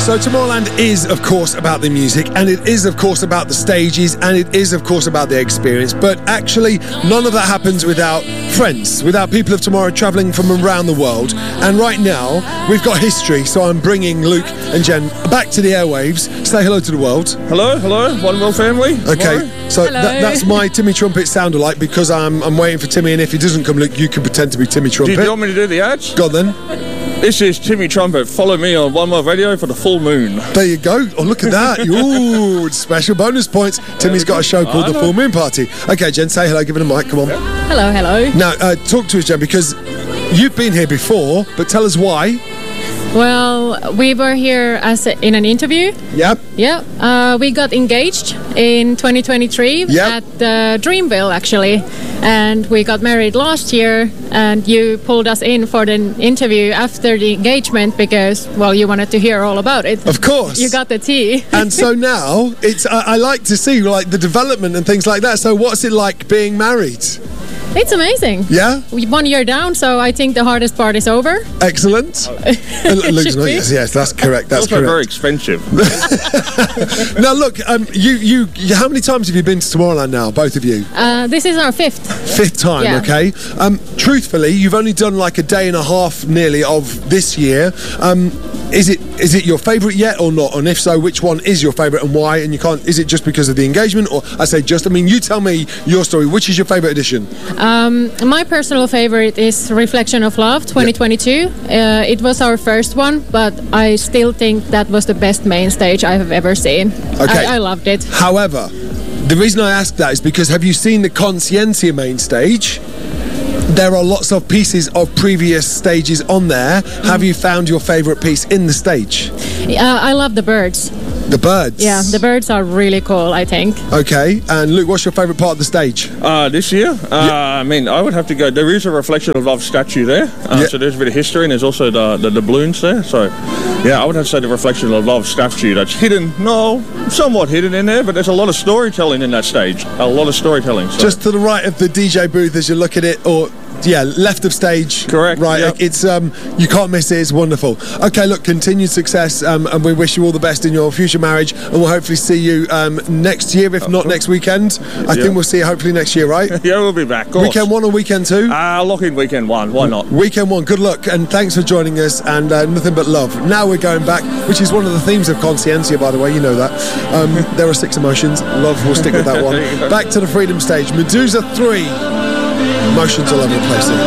So Tomorrowland is, of course, about the music, and it is, of course, about the stages, and it is, of course, about the experience. But actually, none of that happens without friends, without people of tomorrow travelling from around the world. And right now, we've got history, so I'm bringing Luke and Jen back to the airwaves. Say hello to the world. Hello, One World family. Okay, so that's my Timmy Trumpet sound alike, because I'm waiting for Timmy, and if he doesn't come, Luke, you can pretend to be Timmy Trumpet. Do you want me to do the ads? Go on then. This is Timmy Trumpet. Follow me on One World Radio for the full moon. There you go. Oh, look at that. Ooh, special bonus points. Timmy's got a show called The Full Moon Party. Okay, Jen, say hello. Give it a mic. Come on. Hello. Now, talk to us, Jen, because you've been here before, but tell us why. Well, we were here in an interview. Yep. Yeah. We got engaged in 2023 at Dreamville, actually. And we got married last year, and you pulled us in for the interview after the engagement because, well, you wanted to hear all about it. Of course. You got the tea. And so now, I like to see, like, the development and things like that. So what's it like being married? It's amazing. Yeah? 1 year down, so I think the hardest part is over. Excellent. Luke's not, yes, that's correct. That's also correct. Very expensive. Now, look, you how many times have you been to Tomorrowland now, both of you? This is our fifth. Fifth time, yeah. Okay. Truthfully, you've only done like a day and a half nearly of this year. Is it your favourite yet or not? And if so, which one is your favourite and why? And is it just because of the engagement, or you tell me your story. Which is your favourite edition? My personal favourite is Reflection of Love 2022. It was our first one, but I still think that was the best main stage I have ever seen. Okay. I loved it. However, the reason I ask that is because have you seen the Conscientia main stage? There are lots of pieces of previous stages on there. Have you found your favourite piece in the stage? I love the birds. The birds? Yeah, the birds are really cool, I think. Okay, and Luke, what's your favourite part of the stage? This year? I mean, I would have to go... There is a Reflection of Love statue there, so there's a bit of history, and there's also the balloons there, so... Yeah, I would have to say the Reflection of Love statue that's hidden, somewhat hidden in there, but there's a lot of storytelling in that stage. A lot of storytelling. So. Just to the right of the DJ booth as you look at it, or... Yeah, left of stage. Correct. Right, yep. It's you can't miss it. It's wonderful. Okay, look, continued success, and we wish you all the best in your future marriage, and we'll hopefully see you next year, if not next weekend. I think we'll see you hopefully next year, right? Yeah, we'll be back. Weekend 1 or weekend 2? Lock in weekend 1. Why not? Weekend 1. Good luck, and thanks for joining us. And nothing but love. Now we're going back, which is one of the themes of Conscientia, by the way. You know that. There are 6 emotions. Love will stick with that one. Back to the Freedom Stage. Medusa 3. Emotions all over the place.